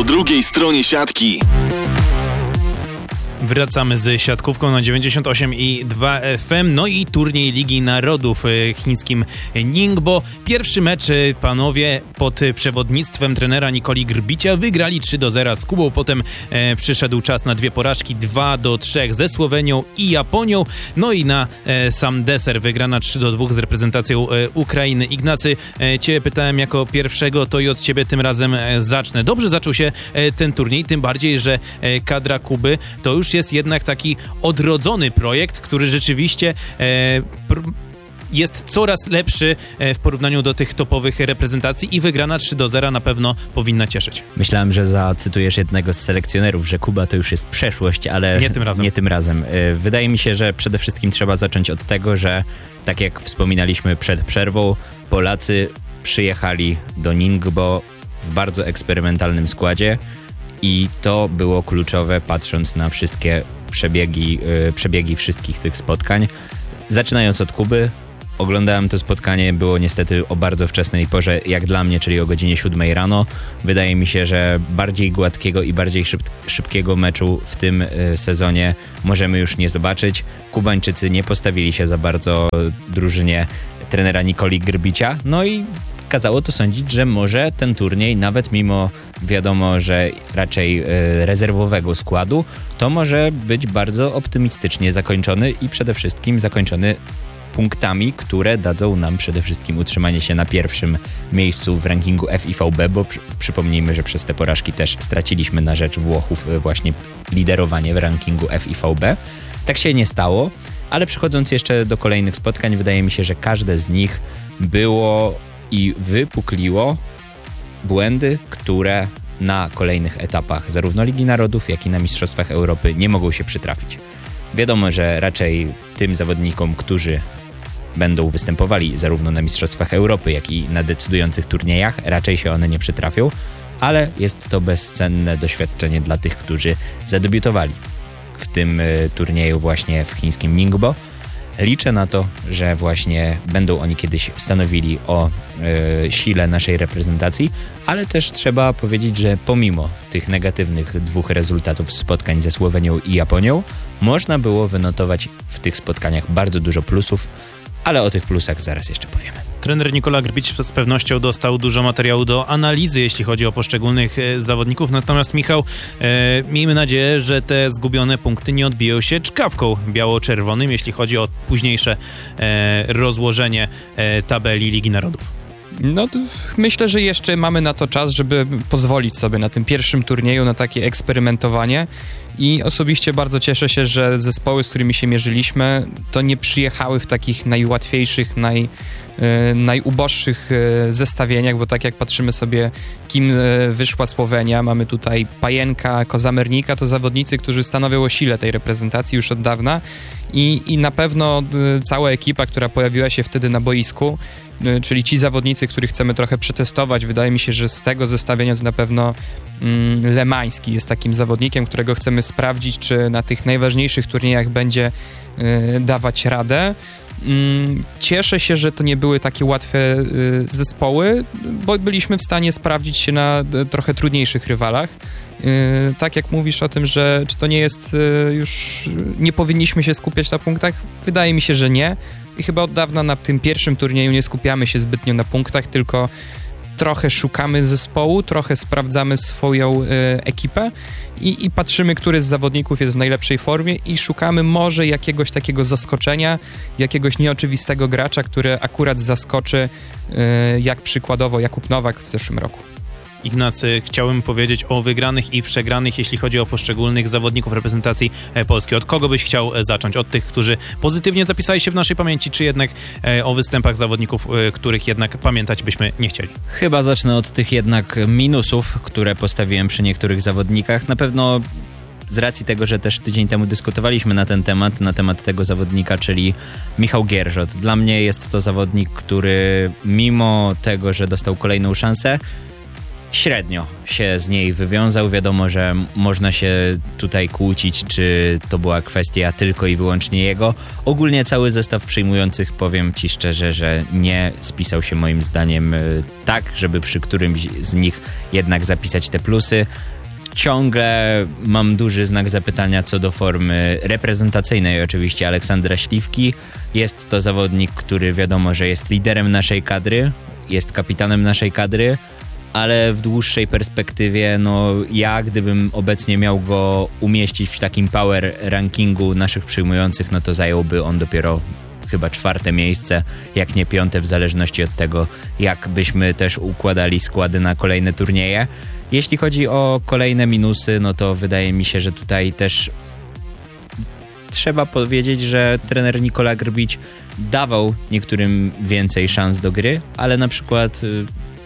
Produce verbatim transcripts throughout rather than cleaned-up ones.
po drugiej stronie siatki. Wracamy z siatkówką na dziewięćdziesiąt osiem i dwa F M. No i turniej Ligi Narodów w chińskim Ningbo. Pierwszy mecz panowie pod przewodnictwem trenera Nikoli Grbicia wygrali trzy do zera z Kubą. Potem e, przyszedł czas na dwie porażki, dwa do trzech ze Słowenią i Japonią. No i na e, sam deser wygrana trzy do dwóch z reprezentacją e, Ukrainy. Ignacy, e, cię pytałem jako pierwszego, to i od ciebie tym razem e, zacznę. Dobrze zaczął się e, ten turniej, tym bardziej, że e, kadra Kuby to już jest jednak taki odrodzony projekt, który rzeczywiście e, pr- jest coraz lepszy w porównaniu do tych topowych reprezentacji i wygrana trzy do zera na pewno powinna cieszyć. Myślałem, że zacytujesz jednego z selekcjonerów, że Kuba to już jest przeszłość, ale nie tym razem. Nie tym razem. Wydaje mi się, że przede wszystkim trzeba zacząć od tego, że tak jak wspominaliśmy przed przerwą, Polacy przyjechali do Ningbo w bardzo eksperymentalnym składzie i to było kluczowe, patrząc na wszystkie przebiegi, yy, przebiegi wszystkich tych spotkań. Zaczynając od Kuby, oglądałem to spotkanie, było niestety o bardzo wczesnej porze, jak dla mnie, czyli o godzinie siódmej rano. Wydaje mi się, że bardziej gładkiego i bardziej szyb- szybkiego meczu w tym y, sezonie możemy już nie zobaczyć. Kubańczycy nie postawili się za bardzo drużynie trenera Nikoli Grbicia, no i kazało to sądzić, że może ten turniej, nawet mimo wiadomo, że raczej y, rezerwowego składu, to może być bardzo optymistycznie zakończony i przede wszystkim zakończony punktami, które dadzą nam przede wszystkim utrzymanie się na pierwszym miejscu w rankingu F I V B, bo przy, przypomnijmy, że przez te porażki też straciliśmy na rzecz Włochów właśnie liderowanie w rankingu F I V B. Tak się nie stało, ale przechodząc jeszcze do kolejnych spotkań, wydaje mi się, że każde z nich było i wypukliło błędy, które na kolejnych etapach zarówno Ligi Narodów, jak i na Mistrzostwach Europy nie mogą się przytrafić. Wiadomo, że raczej tym zawodnikom, którzy będą występowali zarówno na Mistrzostwach Europy, jak i na decydujących turniejach, raczej się one nie przytrafią, ale jest to bezcenne doświadczenie dla tych, którzy zadebiutowali w tym y, turnieju właśnie w chińskim Ningbo. Liczę na to, że właśnie będą oni kiedyś stanowili o y, sile naszej reprezentacji, ale też trzeba powiedzieć, że pomimo tych negatywnych dwóch rezultatów spotkań ze Słowenią i Japonią, można było wynotować w tych spotkaniach bardzo dużo plusów, ale o tych plusach zaraz jeszcze powiemy. Trener Nikola Grbić z pewnością dostał dużo materiału do analizy, jeśli chodzi o poszczególnych e, zawodników. Natomiast Michał, e, miejmy nadzieję, że te zgubione punkty nie odbiją się czkawką biało-czerwonym, jeśli chodzi o późniejsze e, rozłożenie e, tabeli Ligi Narodów. No myślę, że jeszcze mamy na to czas, żeby pozwolić sobie na tym pierwszym turnieju na takie eksperymentowanie i osobiście bardzo cieszę się, że zespoły, z którymi się mierzyliśmy, to nie przyjechały w takich najłatwiejszych, naj, e, najuboższych e, zestawieniach, bo tak jak patrzymy sobie, kim e, wyszła Słowenia, mamy tutaj Pajenka, Kozamernika, to zawodnicy, którzy stanowią o sile tej reprezentacji już od dawna i, i na pewno e, cała ekipa, która pojawiła się wtedy na boisku, czyli ci zawodnicy, których chcemy trochę przetestować. Wydaje mi się, że z tego zestawienia to na pewno mm, Lemański jest takim zawodnikiem, którego chcemy sprawdzić, czy na tych najważniejszych turniejach będzie y, dawać radę. Mm, cieszę się, że to nie były takie łatwe y, zespoły, bo byliśmy w stanie sprawdzić się na y, trochę trudniejszych rywalach. Yy, tak jak mówisz o tym, że czy to nie jest yy, już, nie powinniśmy się skupiać na punktach, wydaje mi się, że nie i chyba od dawna na tym pierwszym turnieju nie skupiamy się zbytnio na punktach, tylko trochę szukamy zespołu, trochę sprawdzamy swoją yy, ekipę i, i patrzymy, który z zawodników jest w najlepszej formie i szukamy może jakiegoś takiego zaskoczenia, jakiegoś nieoczywistego gracza, który akurat zaskoczy, yy, jak przykładowo Jakub Nowak w zeszłym roku. Ignacy, chciałbym powiedzieć o wygranych i przegranych, jeśli chodzi o poszczególnych zawodników reprezentacji polskiej. Od kogo byś chciał zacząć? Od tych, którzy pozytywnie zapisali się w naszej pamięci, czy jednak o występach zawodników, których jednak pamiętać byśmy nie chcieli? Chyba zacznę od tych jednak minusów, które postawiłem przy niektórych zawodnikach. Na pewno z racji tego, że też tydzień temu dyskutowaliśmy na ten temat, na temat tego zawodnika, czyli Michał Gierżot. Dla mnie jest to zawodnik, który mimo tego, że dostał kolejną szansę, średnio się z niej wywiązał. Wiadomo, że można się tutaj kłócić, czy to była kwestia tylko i wyłącznie jego. Ogólnie cały zestaw przyjmujących, powiem ci szczerze, że nie spisał się moim zdaniem tak, żeby przy którymś z nich jednak zapisać te plusy. Ciągle mam duży znak zapytania co do formy reprezentacyjnej oczywiście Aleksandra Śliwki. Jest to zawodnik, który wiadomo, że jest liderem naszej kadry, jest kapitanem naszej kadry, ale w dłuższej perspektywie, no ja gdybym obecnie miał go umieścić w takim power rankingu naszych przyjmujących, no to zająłby on dopiero chyba czwarte miejsce, jak nie piąte, w zależności od tego, jak byśmy też układali składy na kolejne turnieje. Jeśli chodzi o kolejne minusy, no to wydaje mi się, że tutaj też trzeba powiedzieć, że trener Nikola Grbić dawał niektórym więcej szans do gry, ale na przykład y,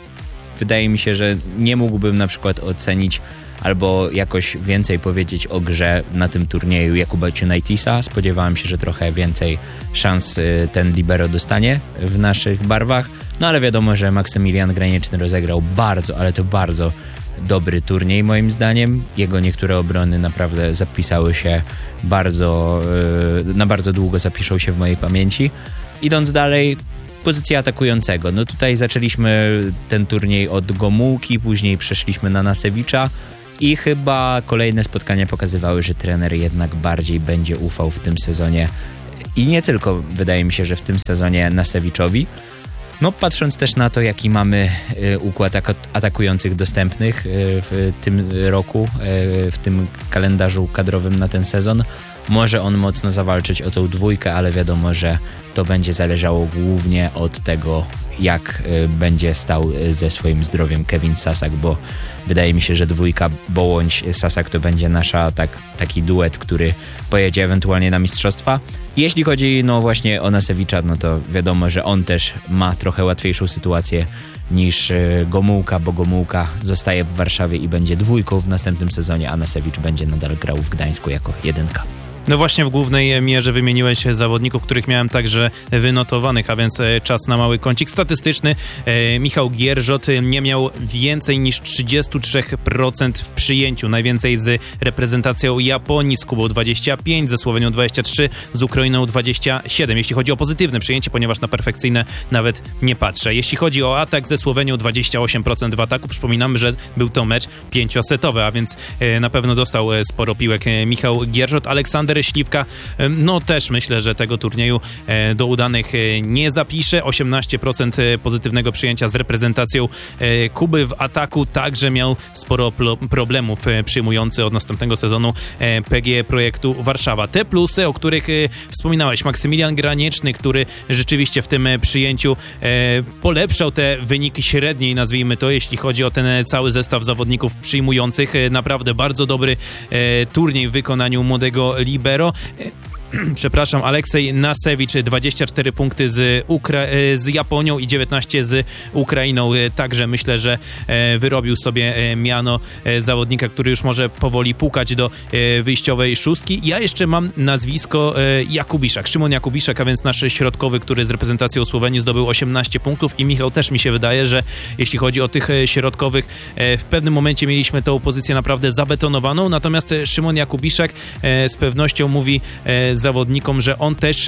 wydaje mi się, że nie mógłbym na przykład ocenić albo jakoś więcej powiedzieć o grze na tym turnieju Jakuba Ciunaitisa. Spodziewałem się, że trochę więcej szans y, ten libero dostanie w naszych barwach, no ale wiadomo, że Maksymilian Granieczny rozegrał bardzo, ale to bardzo dobry turniej moim zdaniem. Jego niektóre obrony naprawdę zapisały się bardzo, yy, na bardzo długo zapiszą się w mojej pamięci. Idąc dalej, pozycja atakującego. No tutaj zaczęliśmy ten turniej od Gomułki, później przeszliśmy na Nasewicza i chyba kolejne spotkania pokazywały, że trener jednak bardziej będzie ufał w tym sezonie i nie tylko, wydaje mi się, że w tym sezonie Nasewiczowi. No patrząc też na to, jaki mamy y, układ atakujących dostępnych y, w tym roku, y, w tym kalendarzu kadrowym na ten sezon, może on mocno zawalczyć o tą dwójkę, ale wiadomo, że to będzie zależało głównie od tego, jak y, będzie stał y, ze swoim zdrowiem Kevin Sasak, bo wydaje mi się, że dwójka Bołoń-Sasak to będzie nasza tak, taki duet, który pojedzie ewentualnie na mistrzostwa. Jeśli chodzi no właśnie o Nasewicza, no to wiadomo, że on też ma trochę łatwiejszą sytuację niż y, Gomułka, bo Gomułka zostaje w Warszawie i będzie dwójką w następnym sezonie, a Nasewicz będzie nadal grał w Gdańsku jako jedynka. No właśnie w głównej mierze wymieniłeś zawodników, których miałem także wynotowanych, a więc czas na mały kącik statystyczny. Michał Gierżot nie miał więcej niż trzydzieści trzy procent w przyjęciu. Najwięcej z reprezentacją Japonii, z Kubą dwadzieścia pięć, ze Słowenią dwadzieścia trzy, z Ukrainą dwadzieścia siedem. Jeśli chodzi o pozytywne przyjęcie, ponieważ na perfekcyjne nawet nie patrzę. Jeśli chodzi o atak, ze Słowenią dwadzieścia osiem procent w ataku. Przypominamy, że był to mecz pięciosetowy, a więc na pewno dostał sporo piłek Michał Gierżot. Aleksander Śliwka, no też myślę, że tego turnieju do udanych nie zapisze. osiemnaście procent pozytywnego przyjęcia z reprezentacją Kuby. W ataku także miał sporo problemów przyjmujący od następnego sezonu P G Projektu Warszawa. Te plusy, o których wspominałeś, Maksymilian Granieczny, który rzeczywiście w tym przyjęciu polepszał te wyniki średniej, nazwijmy to, jeśli chodzi o ten cały zestaw zawodników przyjmujących. Naprawdę bardzo dobry turniej w wykonaniu młodego libero. Przepraszam, Aleksej Nasewicz, dwadzieścia cztery punkty z, Ukra- z Japonią i dziewiętnaście z Ukrainą. Także myślę, że wyrobił sobie miano zawodnika, który już może powoli pukać do wyjściowej szóstki. Ja jeszcze mam nazwisko Jakubiszak, Szymon Jakubiszak, a więc nasz środkowy, który z reprezentacją Słowenii zdobył osiemnaście punktów i Michał, też mi się wydaje, że jeśli chodzi o tych środkowych, w pewnym momencie mieliśmy tą pozycję naprawdę zabetonowaną, natomiast Szymon Jakubiszak z pewnością mówi zawodnikom, że on też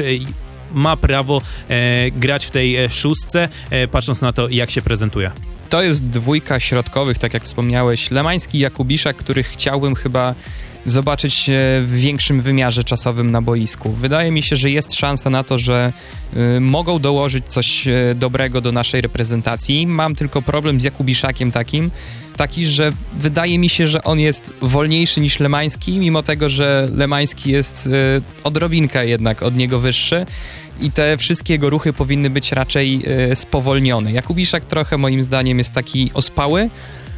ma prawo e, grać w tej e, szóstce, e, patrząc na to, jak się prezentuje. To jest dwójka środkowych, tak jak wspomniałeś, Lemański, Jakubiszak, których chciałbym chyba zobaczyć w większym wymiarze czasowym na boisku. Wydaje mi się, że jest szansa na to, że y, mogą dołożyć coś y, dobrego do naszej reprezentacji. Mam tylko problem z Jakubiszakiem takim, taki, że wydaje mi się, że on jest wolniejszy niż Lemański, mimo tego, że Lemański jest y, odrobinkę jednak od niego wyższy i te wszystkie jego ruchy powinny być raczej y, spowolnione. Jakubiszak trochę moim zdaniem jest taki ospały,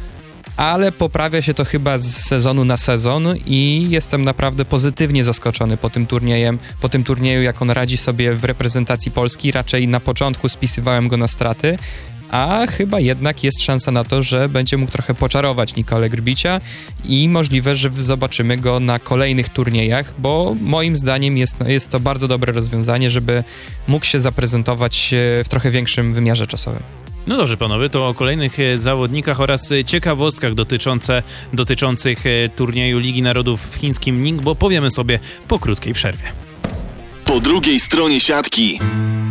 ale poprawia się to chyba z sezonu na sezon i jestem naprawdę pozytywnie zaskoczony po tym turniejem, po tym turnieju, jak on radzi sobie w reprezentacji Polski. Raczej na początku spisywałem go na straty, a chyba jednak jest szansa na to, że będzie mógł trochę poczarować Nikolę Grbicia i możliwe, że zobaczymy go na kolejnych turniejach, bo moim zdaniem jest, jest to bardzo dobre rozwiązanie, żeby mógł się zaprezentować w trochę większym wymiarze czasowym. No dobrze, panowie, to o kolejnych e, zawodnikach oraz e, ciekawostkach dotyczące, dotyczących e, turnieju Ligi Narodów w chińskim Ningbo powiemy sobie po krótkiej przerwie. Po drugiej stronie siatki.